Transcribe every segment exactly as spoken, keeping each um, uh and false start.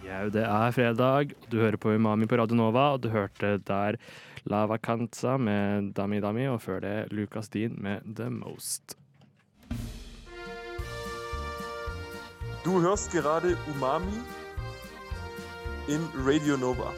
Ja, det er fredag, du hører på Umami på Radio Nova, og du hørte der La Vacanza med Dami Dami, og før det Lucas Dean med The Most. Du hörst gerade Umami in Radio Nova.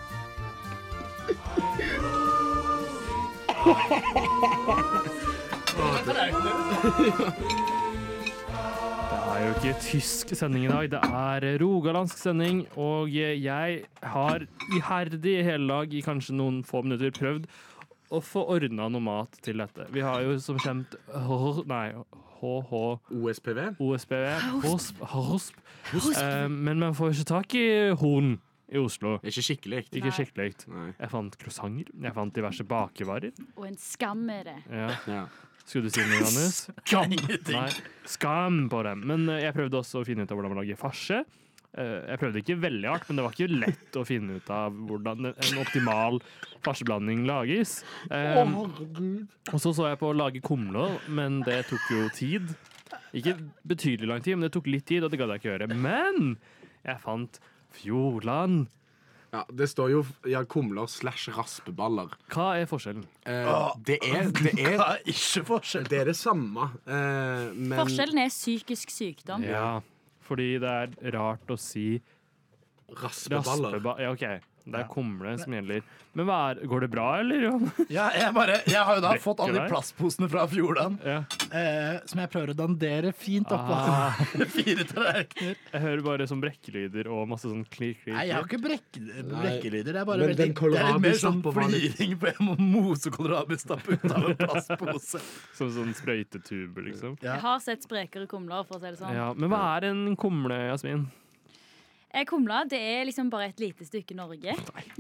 Det er jo ikke tysk sending i dag, det er rogalandsk sending, og jeg har iherdig hele dag i kanskje noen få minutter prøvd å få ordnet noe mat til dette. Vi har jo som kjent nei, H H O S P V? O S P V, hosp, hosp. Eh, men man får ikke tak i horn i Oslo. Ikke skikkelig. Ikke Nei. skikkelig. Nei. Jeg fant croissanter, jeg fant diverse bakevarer. Og en skam er det. Ja. Ja. Skulle du si noe, Johannes? Nei, skam på dem. Men eh, jeg prøvde også å finne ut av hvordan man lager farse. Eh, Jeg prøvde ikke veldig hardt, men det var ikke lett å finne ut av hvordan en optimal farseblanding lages. Eh, og så så jeg på å lage kumler, men det tok jo tid. Ikke betydelig lang tid, men det tok litt tid, og det gadd jeg ikke gjøre. Men jeg fant Fjordland. Ja, det står jo ja, kumler slash raspeballer. Hva er forskjellen? Eh, det, er, det, Det er, er ikke forskjell. det er det samme, eh, men Forskjellen er psykisk sykdom. Ja, fordi det er rart å si raspeballer. raspeba... Ja, OK. Det er kumle som gjelder. Men hva er, går det bra, eller? Johan? Ja, jeg, bare, jeg har jo da Brekker fått alle de deg. plastposene fra Fjordland, Ja. eh, som jeg prøver å dandere fint oppå. Ah. Fire tallerkener. Jeg hører bare sånn brekkelyder og masse sånn klik, klik. Nei, jeg har ikke brekke, brekkelyder. Det er bare Men veldig, den det er litt mer sånn kålrabistappen var litt- fliring på en må mose kålrabistappe ut av en plastpose. Som sånn sprøytetube, liksom. Ja. Jeg har sett sprekere kumler, for å si det sånn. Ja, men hva er en kumle, Jasmin? Eh, Kumla, det er liksom bare et lite stykke Norge.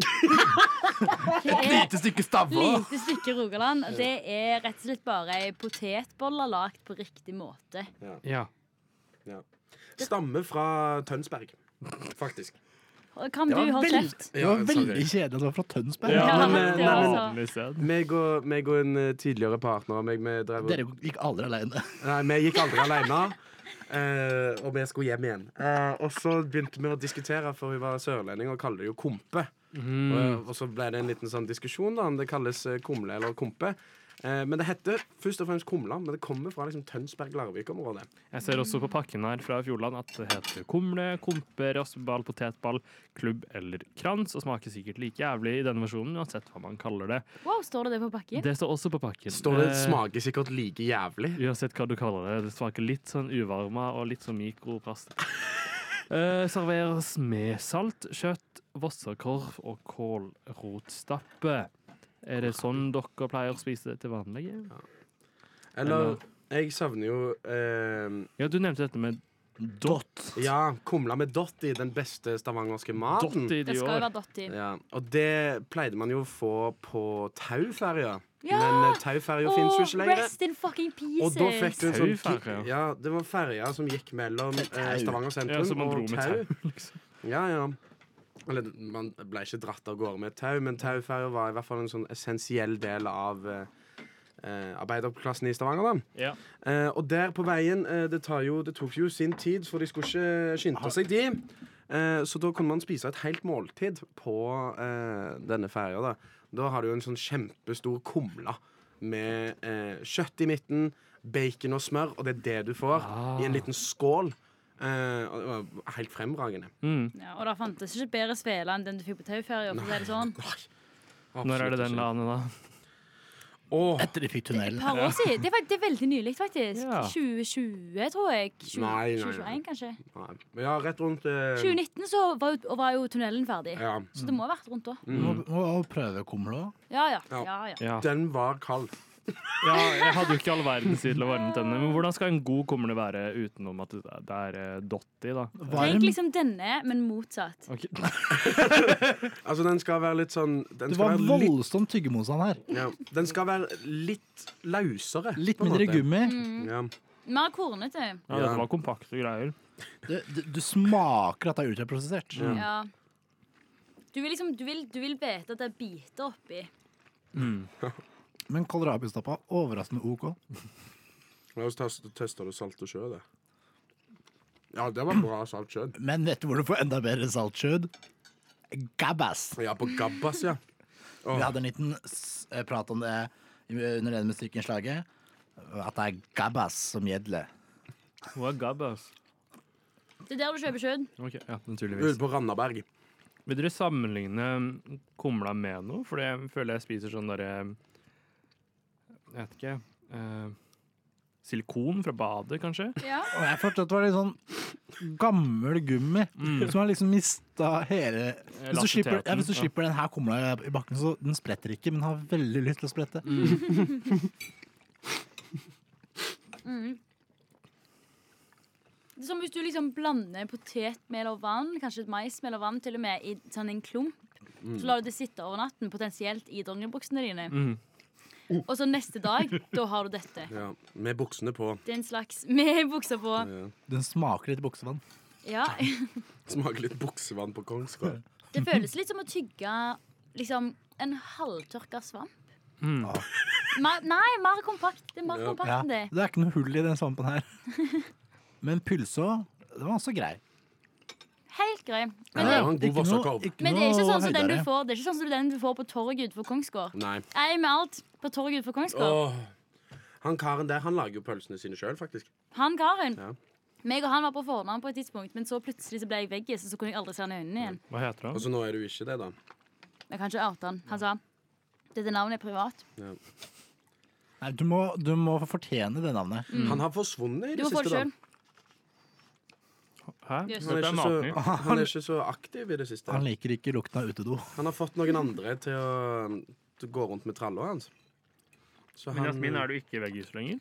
Det Et er lite stykke stavre. lite stykke Rogaland. Det er rett og slett bare ei potetbolle lagd på riktig måte. Ja. Stammer fra Tønsberg, faktisk. Og Kan du Det var holde veld- kjeft? Det var Ja, veldig sorry. kjedelig at det var fra Tønsberg. Ja, Ja, men, det eh, var nei, men- så. Vanlig sted. Meg og, meg og en eh, tidligere partner meg, vi, drev, og- Dere gikk aldri alene. nei, vi gikk aldri alene. eh, og vi skulle hjem igjen. Eh, og så begynte vi å diskutere, for vi var sørlending og kalte det jo kompe. Og, og så ble det en liten sånn diskusjon da, om det kalles eh, kumle eller kompe. Eh, men det heter først og fremst kumla, men det kommer fra liksom, Tønsberg-Larvik-området. Jeg ser også på pakken her fra Fjordland at det heter kumle, kompe, raspeball, potetball, klubb eller krans, og smaker sikkert like jævlig i denne versjonen, uansett hva man kaller det. Wow, står det det på pakken? Det står også på pakken. Står det Eh, smaker sikkert like jævlig. Uansett hva du kaller det. Det smaker litt sånn uvarma og litt sånn mikroplast. Eh, serveres med salt, kjøtt, vossakorv og kålrotstappe. Er det sånn dere pleier å spise det til vanlig? Eller jeg savner jo eh, Ja, du nevnte dette med dott. Ja, kumla med dott i, den beste stavangerske maten. Dott i Det de skal jo år. være dott i. Ja, og det pleide man jo å få på Tauferja. Ja! Men uh, Tauferja fins jo Oh, ikke lenger. rest in fucking Og da fikk pieces! du en sånn Tauferja? Ja, det var ferja som gikk mellom eh, Stavanger Ja, sentrum så man dro og med Tau. tau. Liksom. Ja, ja. Eller man ble ikke dratt av gårde med tau, men Tauferja var i hvert fall en sånn essensiell del av eh, eh, arbeiderklassen i Stavanger. da. Ja. Eh, og der på veien eh, det, tar jo, det tok jo sin tid, for de skulle ikke skynde seg, de. Eh, så da kunne man spise et helt måltid på eh, denne ferja. Da. da har du jo en sånn kjempestor kumle med eh, kjøtt i midten, bacon og smør, og det er det du får Ah. i en liten skål. Eh, og det var helt fremragende. Mm. Ja, og det fantes ikke bedre svele enn den du fikk på tauferja. For å si det sånn. Når er det den landet, da? Åh, Etter de fikk Et tunnel. par år siden. Det er, fakt- det er veldig nylig, faktisk. Ja. tjue tjue, tror jeg. tjue, Nei, nei, nei. tjue tjueen, kanskje. nei. Ja, rett rundt eh, tjue nitten så var jo, var jo tunnelen ferdig. Ja. Så det må ha vært rundt da. Må, må prøve kumle òg. Ja, ja. Ja. ja, ja. Ja. Den var kald. Ja, jeg hadde jo ikke all verdens tid til å varme tennene. Men hvordan skal en god kumle være utenom at det det er eh, dott i, da? Tenk liksom denne, men motsatt. Ok. Altså, den skal være litt sånn den Det skal var være litt, voldsomt tyggemotstand her. ja, Den skal være litt løsere. Litt på en mindre måte. gummi. Ja. Mer kornete. Ja, dette var kompakte greier. Du, du, du smaker at det er ultraprosessert. Ja. Du vil liksom, du vil, du vil vite at det er biter oppi. Men kålrabistappa overraskende OK. Og så test- tester du salt og sjø, det. Ja, det var bra saltkjøtt. Men vet du hvor du får enda bedre saltkjøtt? Gabbas. Ja, på gabbas, ja. Vi hadde en liten s- eh, prat om det under det musikkinnslaget. At det er gabbas som gjelder. Hva er gabbas? Det er der du kjøper kjøtt. Ok, ja, Ute naturligvis. på Randaberg. Vil dere sammenligne kumla med noe? For jeg føler jeg spiser sånn derre Jeg vet ikke eh, silikon fra badet, kanskje? Ja. Og jeg følte at det var litt sånn gammel gummi som har liksom mista hele Hvis du slipper, ja, hvis du slipper den her kumla i bakken, så den spretter ikke, men har veldig lyst til å sprette. Mm. Det er som hvis du liksom blander potetmel og vann, kanskje et maismel og vann til og med, i sånn en klump. Så lar du det sitte over natten, potensielt i dongeribuksene dine. Mm. Og så neste dag, da har du dette. Ja, med buksene på. Det er en slags med bukser på. Ja. Den smaker litt buksevann. Ja. Smaker litt buksevann på Kongsgård. Det føles litt som å tygge liksom en halvtørka svamp. Mm. Mer, nei, mer kompakt. Det er mer Ja. kompakt Ja, enn det. det er ikke noe hull i den svampen her. Men pølsa, det var også grei. Helt grei. Ja, Men, det det, var en god vassakorv. men det er ikke sånn som den du høydere. får Det er ikke sånn som den du får på torget utenfor Kongsgård. Nei. Jeg med alt på torget utenfor Kongsgård. Åh. Han karen der, han lager jo pølsene sine sjøl, faktisk. Han karen. Ja. Meg og han var på fornavn på et tidspunkt, men så plutselig så ble jeg veggis, og så kunne jeg aldri se han i øynene igjen. Hva heter Og han? så nå er du ikke det, da. Jeg kan ikke oute han. Han sa dette navnet er privat. Ja. Nei, du må, du må fortjene det navnet. Han har forsvunnet i Du det må få det siste, sjøl. da. Hæ? Jøss. Han er, Dette er ikke så, mating. han er ikke så aktiv i det siste. Han liker ikke lukten av utedo. Han har fått noen andre til å, til å gå rundt med tralla hans. Så Men han, Jasmin, er du ikke veggis lenger?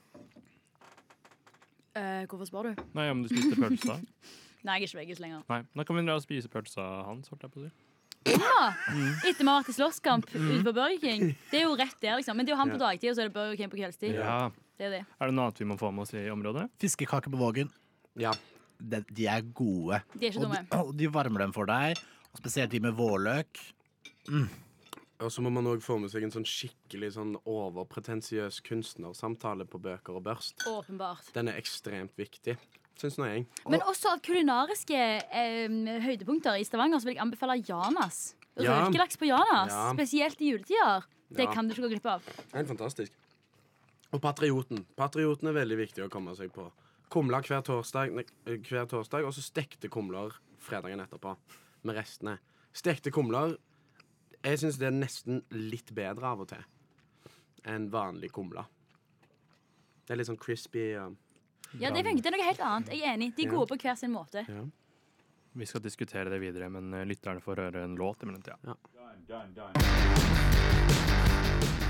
Eh, hvorfor spør du? Nei, om du spiste pølsa? Nei, jeg er ikke veggis lenger. Nei, da kan vi dra og spise pølsa hans, holdt jeg på å si. Ja, etter vi har vært i slåsskamp ute på Burger King. Det er jo rett der, liksom. Men det er jo han på Ja. dagtid, og så er det Burger King på kveldstid. Ja. Det er det. Er det noe annet vi må få med oss i området? Fiskekaker på Vågen, Ja. de, de er gode. De er ikke Og dumme. de, og de varmer dem for deg, og spesielt de med vårløk. Og så må man òg få med seg en sånn skikkelig sånn overpretensiøs kunstnersamtale på bøker og børst. Åpenbart. Den er ekstremt viktig, syns nå jeg. Men også av kulinariske eh, høydepunkter i Stavanger så vil jeg anbefale Janas. Ja. Røkelaks på Janas, Ja. spesielt i juletider. Det Ja. kan du ikke gå glipp av. Helt fantastisk. Og Patrioten. Patrioten er veldig viktig å komme seg på. Kumler hver torsdag, nei, hver torsdag og så stekte kumler fredagen etterpå. Med restene. Stekte kumler Jeg syns det er nesten litt bedre av og til enn vanlig kumler. Det er litt sånn crispy. Og Ja, det funker. Det er noe helt annet. Jeg er enig. De er gode på hver sin måte. ja. Vi skal diskutere det videre, men eh, lytterne får høre en låt i mellomtida. Ja.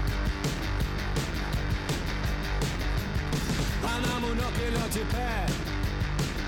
Han har monokkel og tupé.